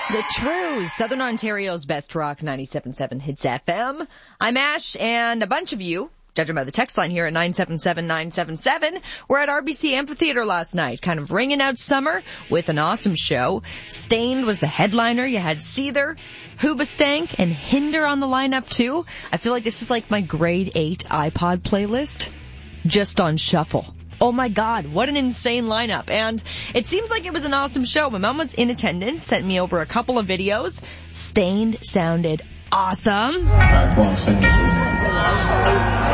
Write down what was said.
The True, Southern Ontario's best rock, 97.7 Hits FM. I'm Ash, and a bunch of you, judging by the text line here at 977-977, were at RBC Amphitheater last night, kind of ringing out summer with an awesome show. Stained was the headliner. You had Seether, Hoobastank, and Hinder on the lineup too. I feel like this is like my grade 8 iPod playlist, just on shuffle. Oh my God, what an insane lineup. And it seems like it was an awesome show. My mom was in attendance, sent me over a couple of videos. Stained sounded awesome. Alright, come on, sing this with me.